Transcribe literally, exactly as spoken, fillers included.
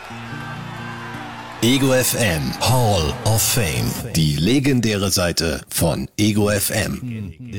Ego F M Hall of Fame. Die legendäre Seite von Ego F M.